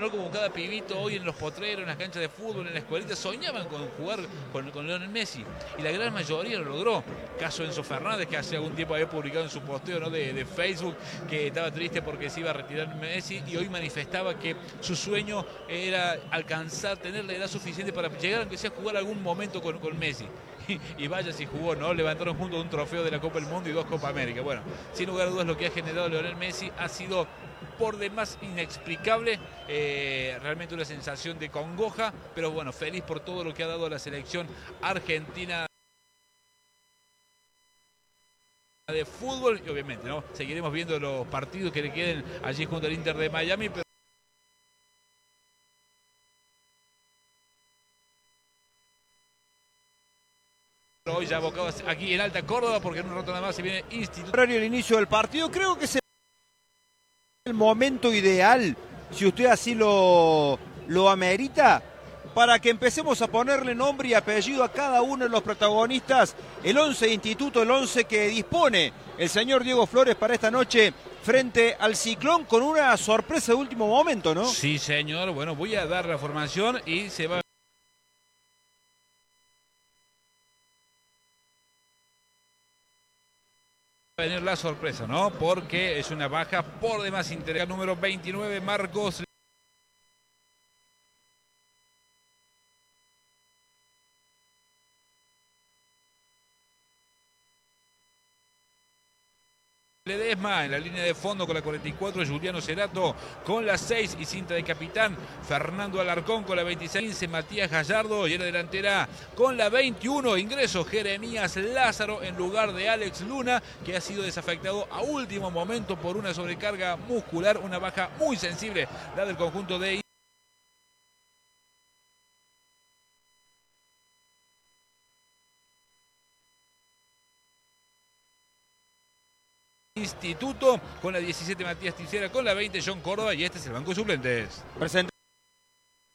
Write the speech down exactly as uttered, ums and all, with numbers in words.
¿no? Como cada pibito hoy en los potreros, en las canchas de fútbol, en la escuelita, soñaban con jugar con, con Lionel Messi. Y la gran mayoría lo logró. Caso Enzo Fernández, que hace algún tiempo había publicado en su posteo, ¿no? de, de Facebook, que estaba triste porque se iba a retirar Messi, y hoy manifestaba que su sueño era alcanzar, tener la edad suficiente para llegar, aunque sea a jugar algún momento con, con Messi. Y, y vaya si jugó, ¿no? Levantaron juntos un trofeo de la Copa del Mundo y dos Copa América. Bueno, sin lugar a dudas lo que ha generado Lionel Messi ha sido por demás inexplicable, eh, realmente una sensación de congoja, pero bueno, feliz por todo lo que ha dado a la selección argentina de fútbol, y obviamente, ¿no? Seguiremos viendo los partidos que le queden allí junto al Inter de Miami, pero hoy ya abocados aquí en Alta Córdoba, porque en un rato nada más se viene Instituto. El inicio del partido, creo que es el momento ideal, si usted así lo, lo amerita, para que empecemos a ponerle nombre y apellido a cada uno de los protagonistas. El once Instituto, el once que dispone el señor Diego Flores para esta noche frente al Ciclón, con una sorpresa de último momento, ¿no? Sí, señor. Bueno, voy a dar la formación y se va a venir la sorpresa, ¿no? Porque es una baja por demás interesante. Número veintinueve, Marcos Ledesma. En la línea de fondo con la cuarenta y cuatro, Juliano Cerato con la seis y cinta de capitán, Fernando Alarcón con la veintiséis, Matías Gallardo, y en la delantera con la veintiuno, ingreso Jeremías Lázaro en lugar de Alex Luna, que ha sido desafectado a último momento por una sobrecarga muscular, una baja muy sensible, la del conjunto de Instituto. Con la diecisiete, Matías Ticera, con la veinte, John Córdoba, y este es el banco de suplentes. Presenta